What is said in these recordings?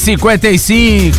55.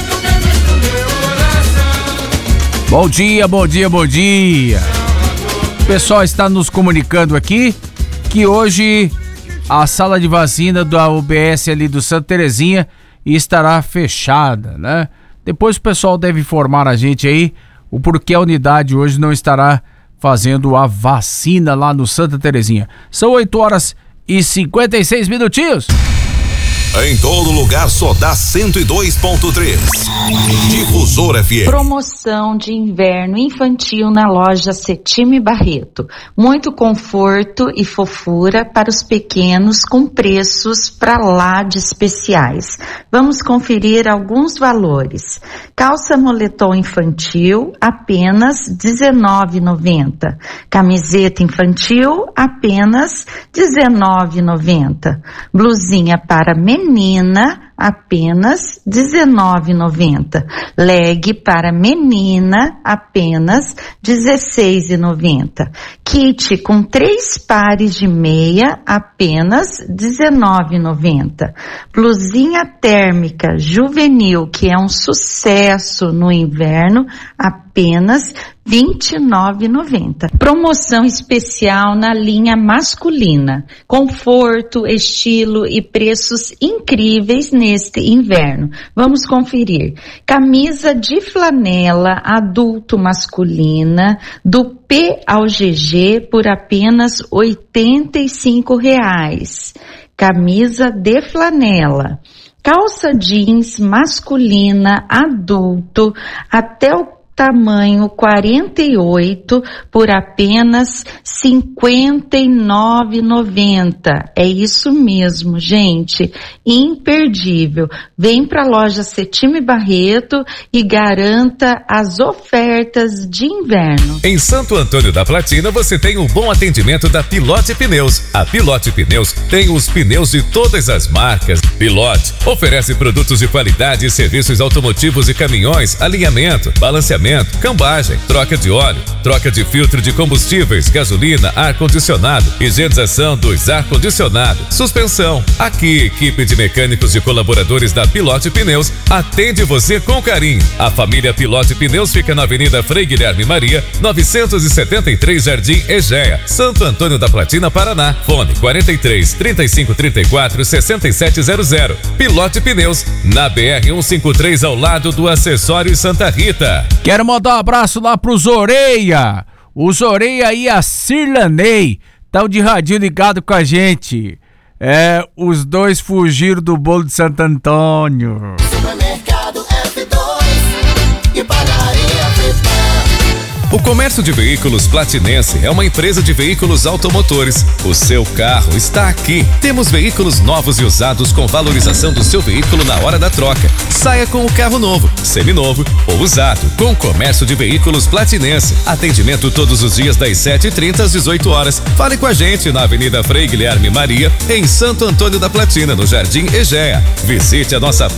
Bom dia, bom dia, bom dia. O pessoal está nos comunicando aqui que hoje a sala de vacina da UBS ali do Santa Terezinha estará fechada, né? Depois o pessoal deve informar a gente aí o porquê a unidade hoje não estará fazendo a vacina lá no Santa Terezinha. São 8h56 minutinhos. Em todo lugar só dá 102.3. Difusor FM. Promoção de inverno infantil na loja Setime Barreto. Muito conforto e fofura para os pequenos com preços pra lá de especiais. Vamos conferir alguns valores. Calça moletom infantil, apenas R$19,90. Camiseta infantil, apenas R$19,90. Blusinha para menina, apenas R$19,90. Leg para menina, apenas R$16,90. Kit com 3 pares de meia, apenas R$19,90. Blusinha térmica juvenil, que é um sucesso no inverno, apenas R$29,90. Promoção especial na linha masculina. Conforto, estilo e preços incríveis neste inverno. Vamos conferir. Camisa de flanela adulto masculina do P ao GG por apenas R$85. Camisa de flanela. Calça jeans masculina adulto até o tamanho 48 por apenas R$59,90. É isso mesmo, gente. Imperdível. Vem para a loja Setime Barreto e garanta as ofertas de inverno. Em Santo Antônio da Platina você tem um bom atendimento da Pilote Pneus. A Pilote Pneus tem os pneus de todas as marcas. Pilote oferece produtos de qualidade e serviços automotivos e caminhões, alinhamento, balanceamento, cambagem, troca de óleo, troca de filtro de combustíveis, gasolina, ar-condicionado, higienização dos ar-condicionado, suspensão. Aqui, equipe de mecânicos e colaboradores da Pilote Pneus atende você com carinho. A família Pilote Pneus fica na Avenida Frei Guilherme Maria, 973 Jardim Egéia, Santo Antônio da Platina, Paraná. Fone 43 35 34 6700. Pilote Pneus, na BR-153 ao lado do Acessório Santa Rita. Quero mandar um abraço lá pros Oreia. Os Oreia e a Cirlanei estão de radinho ligado com a gente. Os dois fugiram do bolo de Santo Antônio. Supermercado F2 e padaria Fritão. O Comércio de Veículos Platinense é uma empresa de veículos automotores. O seu carro está aqui. Temos veículos novos e usados com valorização do seu veículo na hora da troca. Saia com o carro novo, seminovo ou usado com o Comércio de Veículos Platinense. Atendimento todos os dias das 7h30 às 18h. Fale com a gente na Avenida Frei Guilherme Maria, em Santo Antônio da Platina, no Jardim Egéia. Visite a nossa